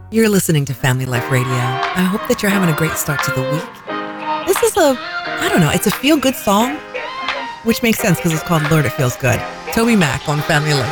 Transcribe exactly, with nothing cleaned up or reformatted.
You're listening to Family Life Radio. I hope that you're having a great start to the week. This is a, I don't know, it's a feel-good song, which makes sense because it's called Lord, It Feels Good. Toby Mac on Family Life